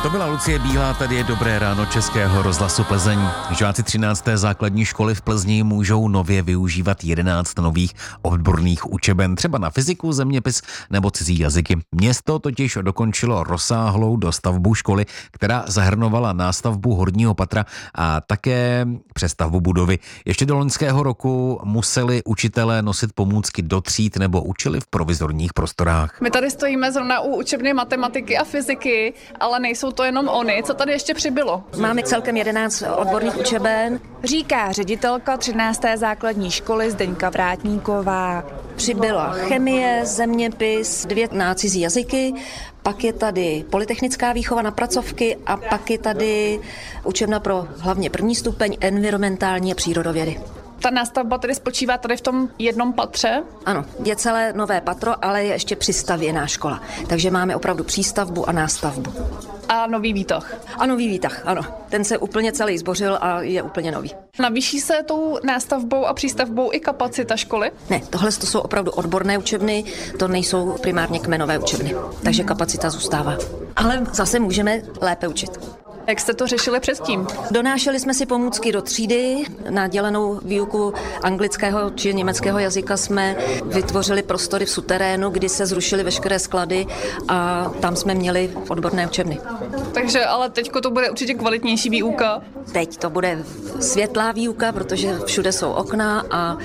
To byla Lucie Bílá, tady je Dobré ráno Českého rozhlasu Plzeň. Žáci 13. základní školy v Plzni můžou nově využívat 11 nových odborných učeben, třeba na fyziku, zeměpis nebo cizí jazyky. Město totiž dokončilo rozsáhlou dostavbu školy, která zahrnovala nástavbu horního patra a také přestavbu budovy. Ještě do loňského roku museli učitelé nosit pomůcky do tříd nebo učili v provizorních prostorách. My tady stojíme zrovna u učebny matematiky a fyziky, ale nejsou to jenom oni. Co tady ještě přibylo? Máme celkem 11 odborných učeben, Říká ředitelka 13. základní školy Zdeňka Vrátníková. přibyla chemie, zeměpis, 2 cizí jazyky, pak je tady polytechnická výchova na pracovky a pak je tady učebna pro hlavně první stupeň environmentální a přírodovědy. Ta nástavba tedy spočívá tady v tom jednom patře. Ano, je celé nové patro, ale je ještě přistavěná škola, takže máme opravdu přístavbu a nástavbu. A nový výtah. A nový výtah, ano. Ten se úplně celý zbořil a je úplně nový. Navýší se tou nástavbou a přístavbou i kapacita školy? Ne, tohle to jsou opravdu odborné učebny, to nejsou primárně kmenové učebny, takže kapacita zůstává. Ale zase můžeme lépe učit. Jak jste to řešili předtím? Donášeli jsme si pomůcky do třídy, na dělenou výuku anglického či německého jazyka jsme vytvořili prostory v suterénu, kdy se zrušily veškeré sklady a tam jsme měli odborné učebny. Takže ale teďko to bude určitě kvalitnější výuka. Teď to bude světlá výuka, protože všude jsou okna a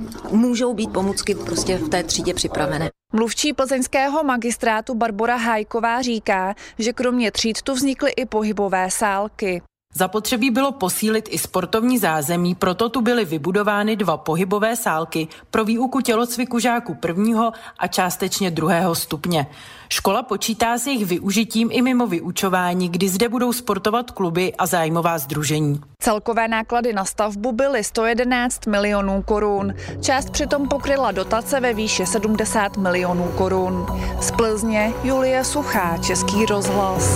můžou být pomůcky prostě v té třídě připravené. Mluvčí plzeňského magistrátu Barbora Hájková říká, že kromě tříd tu vznikly i pohybové sálky. Zapotřebí bylo posílit i sportovní zázemí, proto tu byly vybudovány 2 pohybové sálky pro výuku tělocviku žáků 1. a částečně 2. stupně. Škola počítá s jejich využitím i mimo vyučování, kdy zde budou sportovat kluby a zájmová sdružení. Celkové náklady na stavbu byly 111 milionů korun. Část přitom pokryla dotace ve výši 70 milionů korun. Z Plzně Julie Suchá, Český rozhlas.